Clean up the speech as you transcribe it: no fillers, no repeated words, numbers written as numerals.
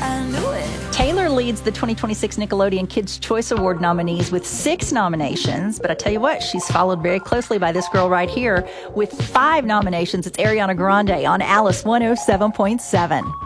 I knew it. Taylor leads the 2026 Nickelodeon Kids' Choice Award nominees with 6 nominations. But I tell you what, she's followed very closely by this girl right here with 5 nominations. It's Ariana Grande on Alice 107.7.